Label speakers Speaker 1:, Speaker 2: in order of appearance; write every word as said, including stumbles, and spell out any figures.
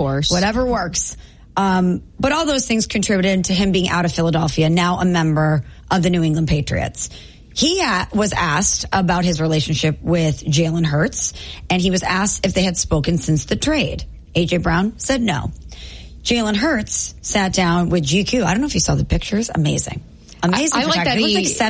Speaker 1: course.
Speaker 2: Whatever works. Um, but all those things contributed to him being out of Philadelphia, now a member of the New England Patriots. He ha- was asked about his relationship with Jalen Hurts, and he was asked if they had spoken since the trade. A J. Brown said no. Jalen Hurts sat down with G Q. I don't know if you saw the pictures. Amazing. Amazing.
Speaker 1: I, I like that
Speaker 2: he,
Speaker 1: he,
Speaker 2: like